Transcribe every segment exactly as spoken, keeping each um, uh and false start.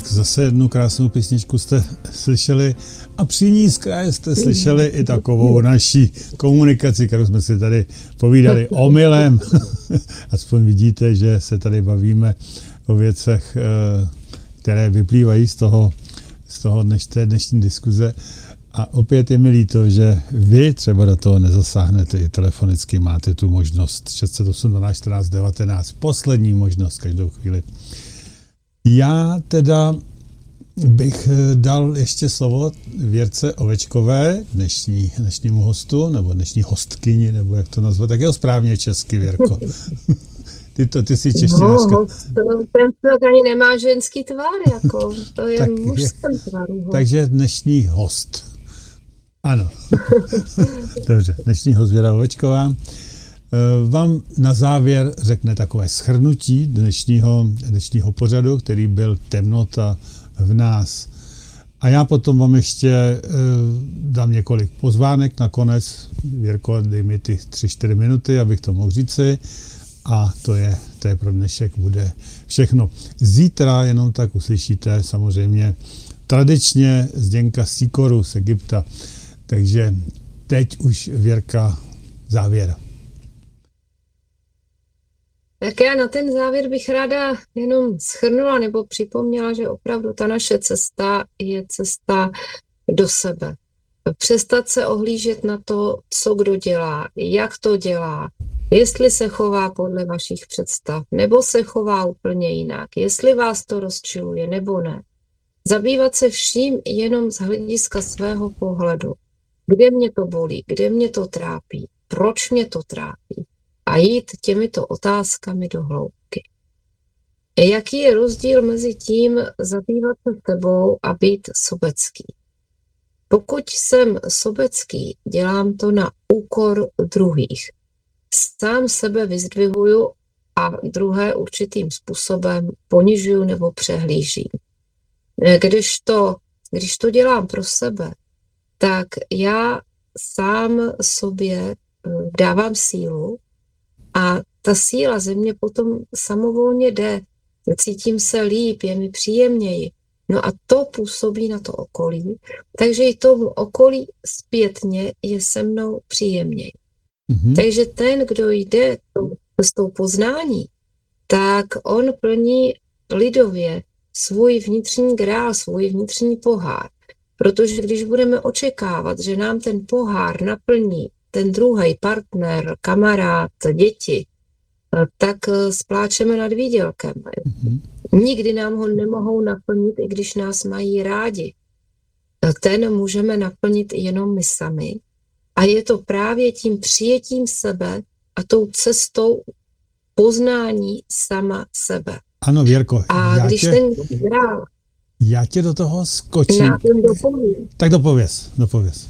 Tak zase jednu krásnou písničku jste slyšeli a při ní z kraje jste slyšeli i takovou naší komunikaci, kterou jsme si tady povídali omylem. Aspoň vidíte, že se tady bavíme o věcech, které vyplývají z toho, z toho dneš, té dnešní diskuze. A opět je mi líto, že vy třeba do toho nezasáhnete i telefonicky, máte tu možnost šest set osm dvanáct čtrnáct devatenáct, poslední možnost každou chvíli. Já teda bych dal ještě slovo Věrce Ovečkové, dnešní, dnešnímu hostu, nebo dnešní hostkyni, nebo jak to nazvat, tak je to správně česky, Věrko. Ty, to, ty si čeští no, host, ten snad ani nemá ženský tvar, jako, to je mužský tvar. Takže dnešní host. Ano. Dobře, dnešní host Věra Ovečková vám na závěr řekne takové shrnutí dnešního, dnešního pořadu, který byl Temnota v nás. A já potom vám ještě uh, dám několik pozvánek nakonec. Věrko, dej mi ty tři čtyři minuty, abych to mohl říci. A to je, to je pro dnešek bude všechno. Zítra jenom tak uslyšíte samozřejmě tradičně Zdenka Sikoru z Egypta. Takže teď už Věrka závěr. Tak já na ten závěr bych ráda jenom shrnula nebo připomněla, že opravdu ta naše cesta je cesta do sebe. Přestat se ohlížet na to, co kdo dělá, jak to dělá, jestli se chová podle vašich představ, nebo se chová úplně jinak, jestli vás to rozčiluje, nebo ne. Zabývat se vším jenom z hlediska svého pohledu. Kde mě to bolí, kde mě to trápí, proč mě to trápí. A jít těmito otázkami do hloubky. Jaký je rozdíl mezi tím zabývat se sebou a být sobecký? Pokud jsem sobecký, dělám to na úkor druhých. Sám sebe vyzdvihuju a druhé určitým způsobem ponižuju nebo přehlížím. Když to, když to dělám pro sebe, tak já sám sobě dávám sílu a ta síla ze mě potom samovolně jde. Cítím se líp, je mi příjemněji. No a to působí na to okolí, takže i tomu okolí zpětně je se mnou příjemněji. Mm-hmm. Takže ten, kdo jde s tou poznání, tak on plní lidově svůj vnitřní grál, svůj vnitřní pohár. Protože když budeme očekávat, že nám ten pohár naplní ten druhý partner, kamarád, děti, tak spláčeme nad výdělkem. Mm-hmm. Nikdy nám ho nemohou naplnit, i když nás mají rádi. Ten můžeme naplnit jenom my sami. A je to právě tím přijetím sebe a tou cestou poznání sama sebe. Ano, Věrko. A já když tě, ten grál... Já tě do toho skočím. Já ten dopovím. Tak dopověz, dopověz.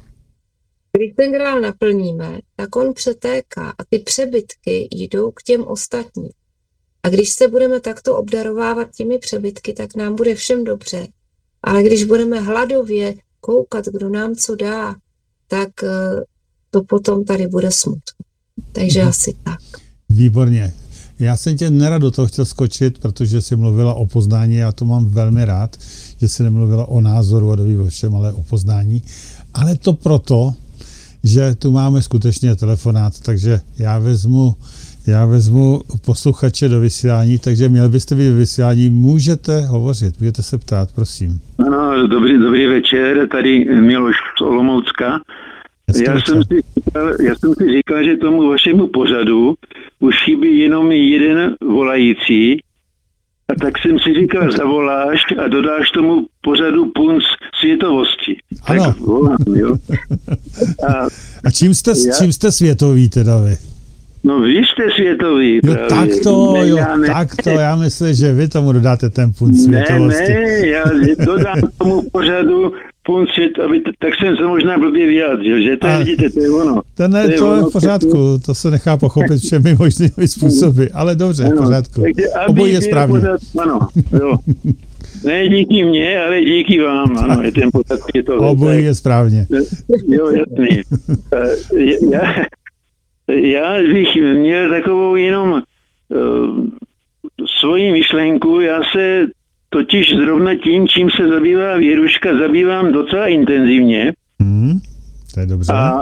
Když ten grál naplníme, tak on přetéká a ty přebytky jdou k těm ostatním. A když se budeme takto obdarovávat těmi přebytky, tak nám bude všem dobře. Ale když budeme hladově koukat, kdo nám co dá, tak to potom tady bude smutno. Takže hmm. asi tak. Výborně. Já jsem tě nerad do toho chtěl skočit, protože jsi mluvila o poznání, já to mám velmi rád, že jsi nemluvila o názoru a doví o všem, ale o poznání. Ale to proto, že tu máme skutečně telefonát, takže já vezmu, já vezmu posluchače do vysílání, takže měl byste být v vysílání, můžete hovořit, můžete se ptát, prosím. Ano, dobrý, dobrý večer, tady Miloš z Olomoucka. Já jsem, si říkal, já jsem si říkal, že tomu vašemu pořadu už chybí jenom jeden volající, a tak jsem si říkal, zavoláš a dodáš tomu pořadu punc světovosti. Ano. Tak volám, jo. A, a čím, jste, já, čím jste světový teda vy? No vy jste světový. Jo, tak to, ne, jo, já tak to, já myslím, že vy tomu dodáte ten punc světovosti. Ne, ne, já dodám tomu pořadu punc svět, aby t- tak jsem se možná blbě vyjádřil, že to je, vidíte, to je ono. To ne, to je, to je v pořádku, to se nechá pochopit všemi možnými způsoby, ale dobře, v pořádku. Obojí je správně. Pořád, ano, jo. Ne díky mně, ale díky vám, ano, je ten pořád světový. Obojí je správně. Jo, jasný. Já, já bych měl takovou jenom uh, svoji myšlenku, já se totiž zrovna tím, čím se zabývá Věruška, zabývám docela intenzivně. Hmm, to je dobře. A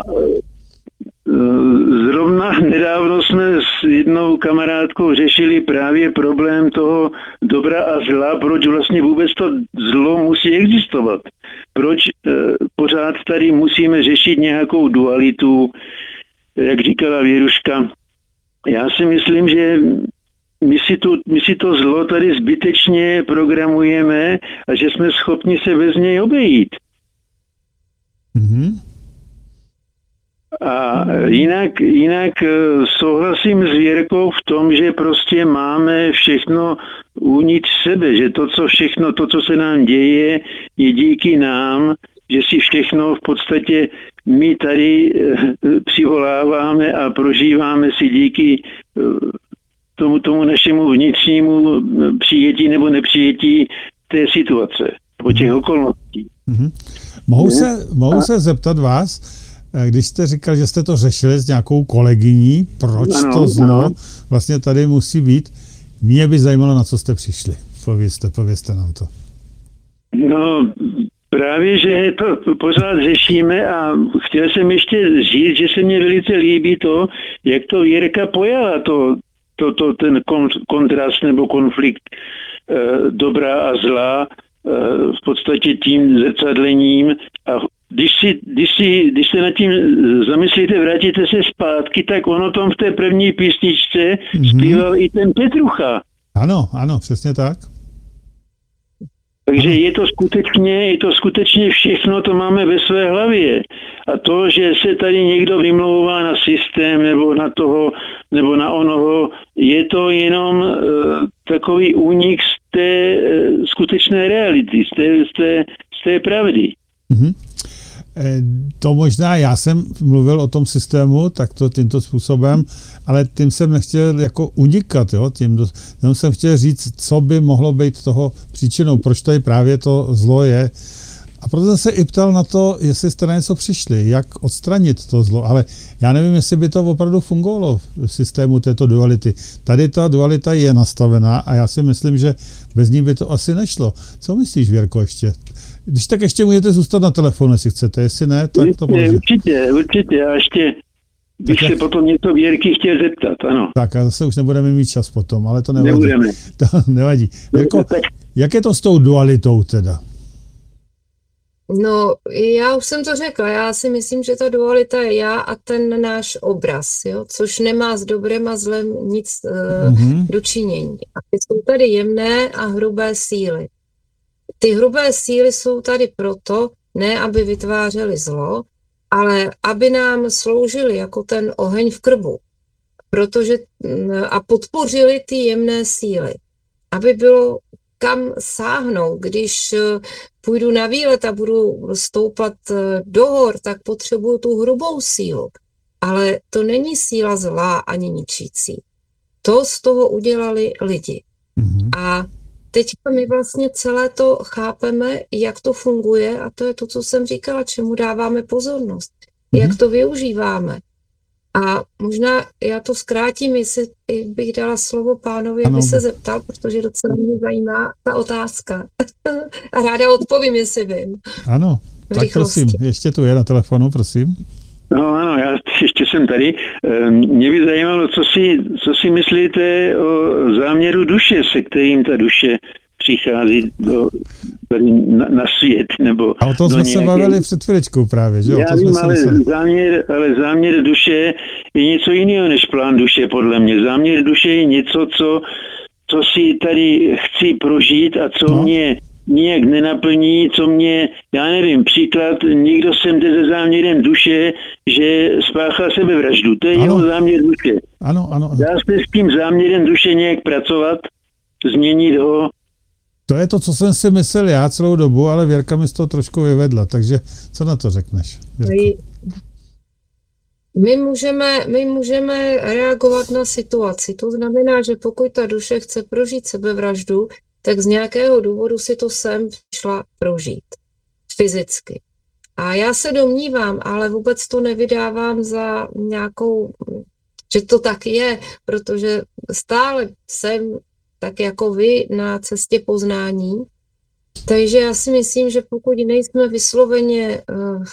zrovna nedávno jsme s jednou kamarádkou řešili právě problém toho dobra a zla, proč vlastně vůbec to zlo musí existovat. Proč eh, pořád tady musíme řešit nějakou dualitu, jak říkala Věruška. Já si myslím, že my si, tu, my si to zlo tady zbytečně programujeme a že jsme schopni se bez něj obejít. Mm-hmm. A jinak, jinak souhlasím s Věrkou v tom, že prostě máme všechno uvnitř sebe, že to, co všechno, to, co se nám děje, je díky nám, že si všechno v podstatě my tady přivoláváme a prožíváme si díky tomu, tomu našemu vnitřnímu přijetí nebo nepřijetí té situace, po těch okolností. Mm-hmm. Mohu se, mohu se zeptat vás, když jste říkal, že jste to řešili s nějakou kolegyní, proč ano, to zlo ano. vlastně tady musí být, mě by zajímalo, na co jste přišli. Povězte, povězte nám to. No, právě, že to pořád řešíme a chtěl jsem ještě říct, že se mně velice líbí to, jak to Věrka pojala, to, to, to, ten kontrast nebo konflikt eh, dobra a zla, eh, v podstatě tím zrcadlením a Když, si, když, si, když se nad tím zamyslíte, vrátíte se zpátky, tak ono tom v té první písničce mm-hmm. zpíval i ten Petrucha. Ano, ano, přesně tak. Takže je to skutečně, je to skutečně všechno, to máme ve své hlavě. A to, že se tady někdo vymlouvá na systém nebo na toho, nebo na onoho, je to jenom uh, takový únik z té uh, skutečné reality, z té, z té, z té pravdy. Mm-hmm. To možná, já jsem mluvil o tom systému takto tímto způsobem, ale tím jsem nechtěl jako unikat, jo, tím jenom jsem chtěl říct, co by mohlo být toho příčinou, proč tady právě to zlo je. A proto jsem se i ptal na to, jestli jste na něco přišli, jak odstranit to zlo, ale já nevím, jestli by to opravdu fungovalo v systému této duality. Tady ta dualita je nastavená a já si myslím, že bez ní by to asi nešlo. Co myslíš, Věrko, ještě? Když tak ještě můžete zůstat na telefonu, jestli chcete, jestli ne, tak to může. Určitě, určitě, a ještě bych tak se jak... potom něco Věrky chtěl zeptat, ano. Tak a zase už nebudeme mít čas potom, ale to nevadí. Nebudeme. To nevadí. Věrko, jak je to s tou dualitou teda? No, já už jsem to řekla, já si myslím, že ta dualita je já a ten náš obraz, jo, což nemá s dobrem a zlem nic uh, mm-hmm. dočinění. A jsou tady jemné a hrubé síly. Ty hrubé síly jsou tady proto, ne aby vytvářely zlo, ale aby nám sloužily jako ten oheň v krbu. Protože a podpořili ty jemné síly. Aby bylo kam sáhnout, když půjdu na výlet a budu stoupat do hor, tak potřebuju tu hrubou sílu. Ale to není síla zlá ani ničící. To z toho udělali lidi. Mm-hmm. A teď my vlastně celé to chápeme, jak to funguje a to je to, co jsem říkala, čemu dáváme pozornost, mm-hmm. jak to využíváme. A možná já to zkrátím, jestli bych dala slovo pánovi, aby se zeptal, protože docela mě zajímá ta otázka. A ráda odpovím, jestli vím. Ano, tak prosím, ještě tu je na telefonu, prosím. No ano, já ještě jsem tady. Mě by zajímalo, co si, co si myslíte o záměru duše, se kterým ta duše přichází do, tady na, na svět, nebo a o tom jsme nějaké... se bavili před chviličkou právě, že jo? Já vím, ale záměr, ale záměr duše je něco jiného než plán duše, podle mě. Záměr duše je něco, co, co si tady chci prožít a co no. mě nijak nenaplní, co mě, já nevím, příklad, někdo sem jde se záměrem duše, že spáchá sebevraždu. To je ano. jeho záměr duše. Ano, ano, ano. Dá se s tím záměrem duše nějak pracovat, změnit ho? To je to, co jsem si myslel já celou dobu, ale Věrka mi z toho trošku vyvedla, takže co na to řekneš, Věrko? My můžeme, my můžeme reagovat na situaci. To znamená, že pokud ta duše chce prožít sebevraždu, tak z nějakého důvodu si to sem šla prožít fyzicky. A já se domnívám, ale vůbec to nevydávám za nějakou, že to tak je, protože stále jsem tak jako vy na cestě poznání. Takže já si myslím, že pokud nejsme vysloveně uh,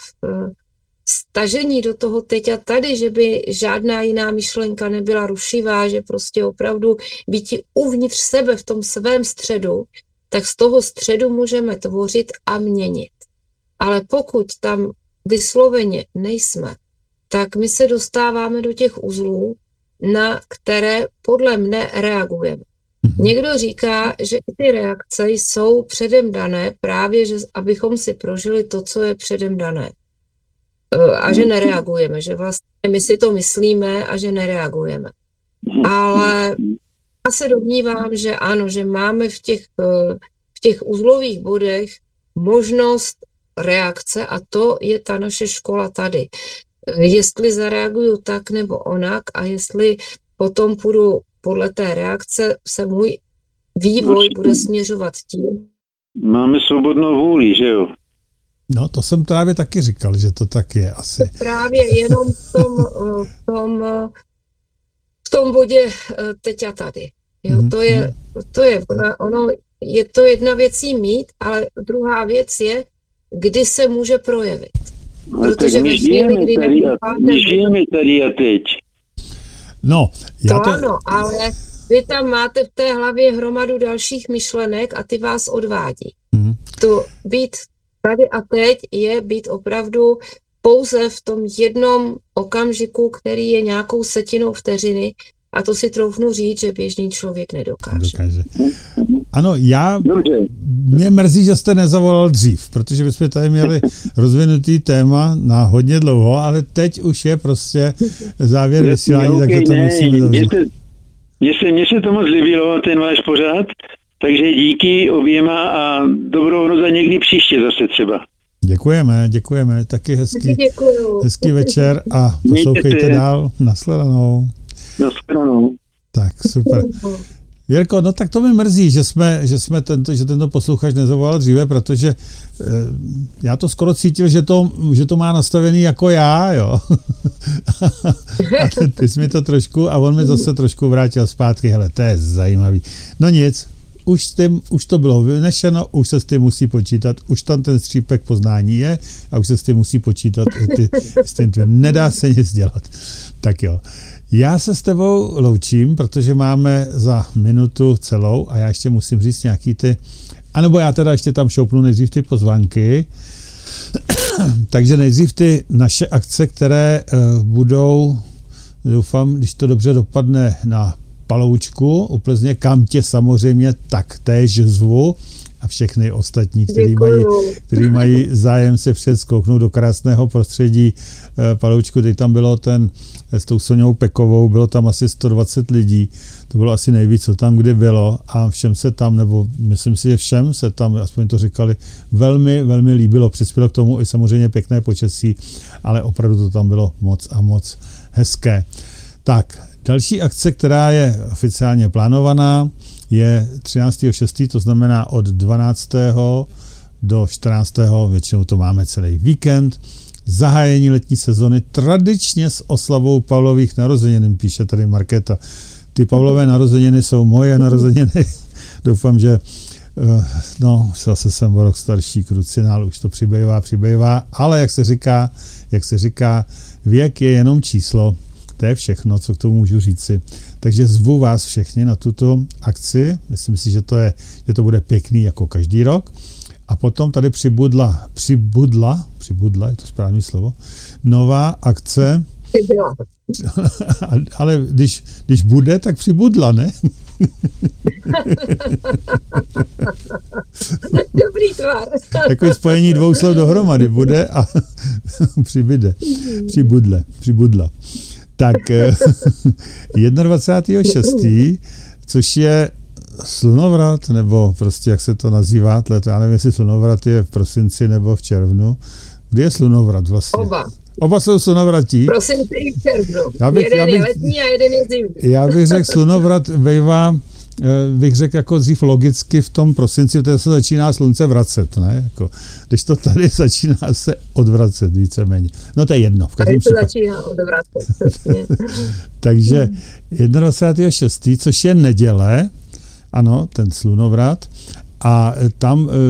stažení do toho teď a tady, že by žádná jiná myšlenka nebyla rušivá, že prostě opravdu být uvnitř sebe v tom svém středu, tak z toho středu můžeme tvořit a měnit. Ale pokud tam vysloveně nejsme, tak my se dostáváme do těch uzlů, na které podle mne reagujeme. Někdo říká, že ty reakce jsou předem dané právě, že abychom si prožili to, co je předem dané. A že nereagujeme, že vlastně my si to myslíme a že nereagujeme. Ale já se domnívám, že ano, že máme v těch, v těch uzlových bodech možnost reakce a to je ta naše škola tady. Jestli zareaguju tak nebo onak a jestli potom půjdu podle té reakce, se můj vývoj bude směřovat tím. Máme svobodnou vůli, že jo? No, to jsem právě taky říkal, že to tak je asi. Právě jenom v tom, v tom, v tom bodě teď a tady. Jo, to je, to je, ono, je to jedna věc jí mít, ale druhá věc je, kdy se může projevit. Ale protože tak my žijeme chvíli, tady, a, my žijeme tady a teď. No, já to, to ano, ale vy tam máte v té hlavě hromadu dalších myšlenek a ty vás odvádí. Mm. To být tady a teď je být opravdu pouze v tom jednom okamžiku, který je nějakou setinou vteřiny a to si troufnu říct, že běžný člověk nedokáže. Dokáže. Ano, já, mě mrzí, že jste nezavolal dřív, protože bychom tady měli rozvinutý téma na hodně dlouho, ale teď už je prostě závěr vysílání, takže to musíme dovřít. Mně se, mně se to moc líbilo, ten váš pořád, takže díky oběma a dobrou noc a někdy příště zase třeba. Děkujeme, děkujeme, taky hezký, hezký večer a poslouchejte dál. Nashledanou. Nashledanou. Tak, super. Jirko, no tak to mi mrzí, že jsme, že jsme tento, že tento posluchač nezavolal dříve, protože e, já to skoro cítil, že to, že to má nastavený jako já, jo. A ty, ty jsi mi to trošku, a on mi zase trošku vrátil zpátky, hele, to je zajímavý. No nic, už, tím, už to bylo vynešeno, už se s tím musí počítat, už tam ten střípek poznání je a už se s tím musí počítat, ty, s tím tvým nedá se nic dělat. Tak jo. Já se s tebou loučím, protože máme za minutu celou a já ještě musím říct nějaký ty, anebo já teda ještě tam šoupnu nejdřív ty pozvánky. Takže nejdřív ty naše akce, které uh, budou, doufám, když to dobře dopadne na Paloučku, u Plzně, kam tě samozřejmě taktéž zvu a všechny ostatní, kteří mají, kteří mají zájem se předskouknout do krásného prostředí uh, Paloučku. Teď tam bylo ten s tou Soňou Pekovou, bylo tam asi sto dvacet lidí, to bylo asi nejvíc, co tam kdy bylo a všem se tam, nebo myslím si, že všem se tam, aspoň to říkali, velmi, velmi líbilo, přispělo k tomu i samozřejmě pěkné počasí, ale opravdu to tam bylo moc a moc hezké. Tak, další akce, která je oficiálně plánovaná, je třináctého šestého to znamená od dvanáctého do čtrnáctého většinou to máme celý víkend, zahájení letní sezony tradičně s oslavou Pavlových narozenin, píše tady Markéta. Ty Pavlové narozeniny jsou moje narozeniny. Doufám, že no, zase jsem o rok starší, krucinál, už to přibývá, přibývá, ale jak se říká, jak se říká, věk je jenom číslo. To je všechno, co k tomu můžu říci. Takže zvu vás všechny na tuto akci. Myslím si, že to, je, že to bude pěkný jako každý rok. A potom tady přibudla, přibudla, přibudla, je to správné slovo, nová akce. Ale když, když bude, tak přibudla, ne? Dobrý tvar. Takové spojení dvou slov dohromady. Bude a přibyde. Přibudle, přibudla. Tak dvacátého prvního šestého což je slunovrat, nebo prostě jak se to nazývá, já nevím, jestli slunovrat je v prosinci nebo v červnu. Kdy je slunovrat vlastně? Oba. Oba jsou slunovratí. V prosinci i v červnu. Já bych, jeden já bych, je letní a jeden je zimní. Já bych řekl, slunovrat vejvá, bych řekl jako dřív logicky v tom prosinci, protože se začíná slunce vracet, ne? Jako, když to tady začíná se odvracet víceméně. No to je jedno. V tady se začíná odvracet. Takže dvacátého šestého, což je neděle, ano, ten slunovrat. A tam e,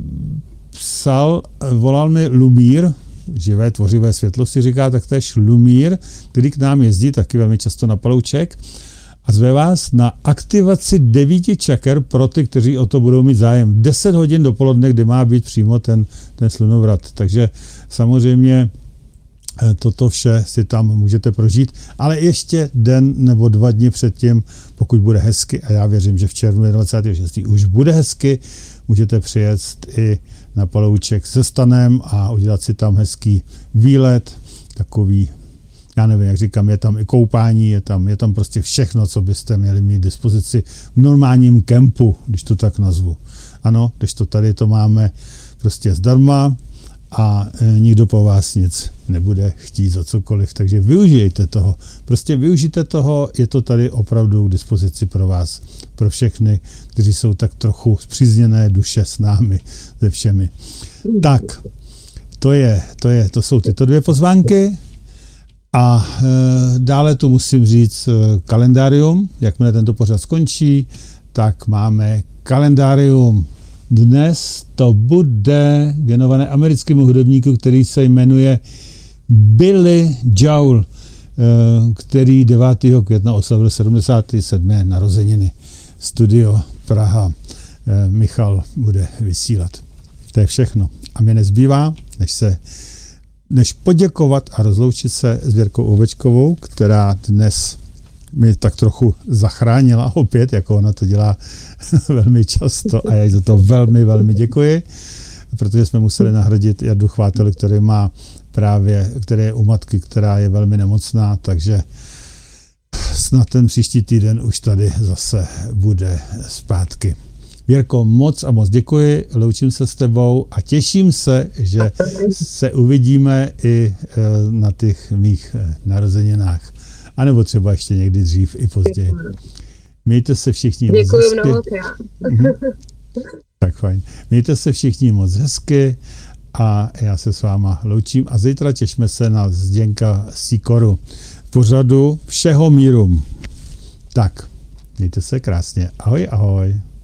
psal, volal mi Lumír, živé tvořivé světlo si říká taktéž Lumír, který k nám jezdí taky velmi často na Palouček a zve vás na aktivaci devíti čaker pro ty, kteří o to budou mít zájem. deset hodin dopoledne, kdy má být přímo ten, ten slunovrat. Takže samozřejmě toto vše si tam můžete prožít, ale ještě den nebo dva dny předtím, pokud bude hezky, a já věřím, že v červnu dvacátého šestého už bude hezky, můžete přijet i na Palouček se stanem a udělat si tam hezký výlet, takový, já nevím, jak říkám, je tam i koupání, je tam, je tam prostě všechno, co byste měli mít dispozici v normálním kempu, když to tak nazvu. Ano, když to tady to máme prostě zdarma a e, nikdo po vás nic nebude chtít za cokoliv, takže využijte toho. Prostě využijte toho, je to tady opravdu k dispozici pro vás, pro všechny, kteří jsou tak trochu zpřízněné duše s námi, se všemi. Tak, to je, to je, to jsou tyto dvě pozvánky a e, dále tu musím říct e, kalendárium, jakmile tento pořad skončí, tak máme kalendárium. Dnes to bude věnované americkému hudebníku, který se jmenuje Billy Joel, který devátého května oslavil sedmdesáté sedmé narozeniny. Studio Praha Michal bude vysílat. To je všechno. A mě nezbývá, než se než poděkovat a rozloučit se s Věrkou Ovečkovou, která dnes mi tak trochu zachránila opět, jako ona to dělá velmi často a já jí za to velmi, velmi děkuji, protože jsme museli nahradit Jardu Chvátelu, který má právě, který je u matky, která je velmi nemocná, takže snad ten příští týden už tady zase bude zpátky. Věrko, moc a moc děkuji, loučím se s tebou a těším se, že se uvidíme i na těch mých narozeninách. A nebo třeba ještě někdy dřív i později. Mějte se všichni moc hezky. Děkuji mnohokrát. Tak fajn. Mějte se všichni moc hezky a já se s váma loučím a zítra těšíme se na Zděňka Sikoru v pořadu Všeho míru. Tak, mějte se krásně. Ahoj, ahoj.